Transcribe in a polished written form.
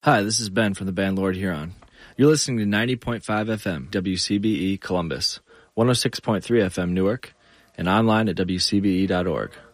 Hi, this is Ben from the band Lord Huron. You're listening to 90.5 FM, WCBE Columbus, 106.3 FM Newark, and online at WCBE.org.